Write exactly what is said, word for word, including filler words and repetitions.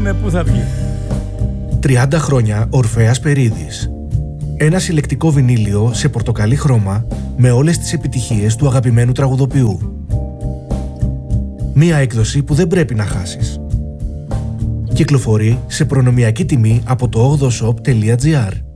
δούμε πού θα βγει. τριάντα χρόνια Ορφέας Περίδης. Ένα συλλεκτικό βινίλιο σε πορτοκαλί χρώμα με όλες τις επιτυχίες του αγαπημένου τραγουδοποιού. Μία έκδοση που δεν πρέπει να χάσεις. Κυκλοφορεί σε προνομιακή τιμή από το ογδοshop τελεία gr.